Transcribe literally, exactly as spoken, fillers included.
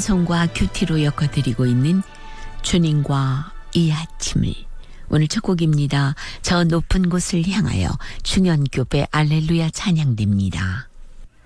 찬송과 큐티로 엮어드리고 있는 주님과 이 아침을. 오늘 첫 곡입니다. 저 높은 곳을 향하여 중현교배 알렐루야 찬양됩니다.